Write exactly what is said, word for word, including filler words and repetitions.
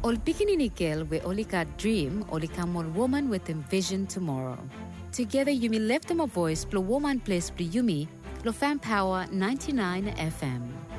Ol pikinini girl we olika dream, olika mol woman with envision tomorrow. Together you may lift them a voice, blow woman place, blow yumi, blow fan power ninety-nine F M.